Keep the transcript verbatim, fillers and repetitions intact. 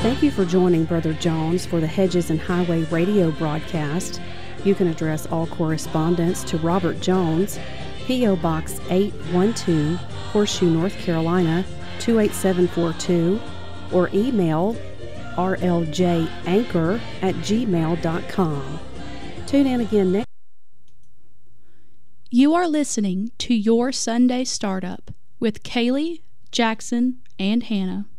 Thank you for joining Brother Jones for the Hedges and Highway radio broadcast. You can address all correspondence to Robert Jones, P O. Box eight one two, Horseshoe, North Carolina, two eight seven four two, or email r l j anchor at gmail dot com. Tune in again next. You are listening to Your Sunday Startup with Kaylee, Jackson, and Hannah.